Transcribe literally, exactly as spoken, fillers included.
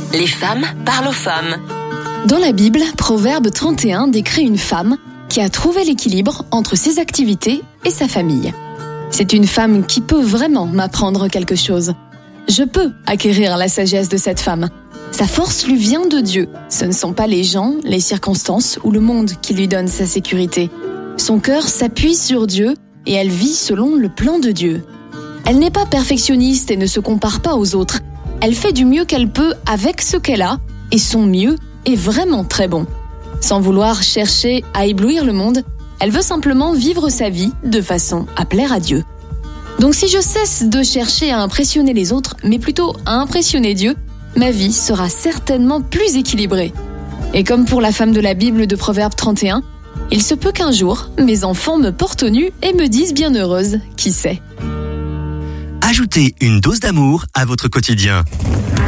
Les femmes parlent aux femmes. Dans la Bible, Proverbe trente et un décrit une femme qui a trouvé l'équilibre entre ses activités et sa famille. C'est une femme qui peut vraiment m'apprendre quelque chose. Je peux acquérir la sagesse de cette femme. Sa force lui vient de Dieu. Ce ne sont pas les gens, les circonstances ou le monde qui lui donnent sa sécurité. Son cœur s'appuie sur Dieu et elle vit selon le plan de Dieu. Elle n'est pas perfectionniste et ne se compare pas aux autres. Elle fait du mieux qu'elle peut avec ce qu'elle a et son mieux est vraiment très bon. Sans vouloir chercher à éblouir le monde, elle veut simplement vivre sa vie de façon à plaire à Dieu. Donc si je cesse de chercher à impressionner les autres, mais plutôt à impressionner Dieu, ma vie sera certainement plus équilibrée. Et comme pour la femme de la Bible de Proverbe trente et un, il se peut qu'un jour, mes enfants me portent au nu et me disent bienheureuse, qui sait. Ajoutez une dose d'amour à votre quotidien.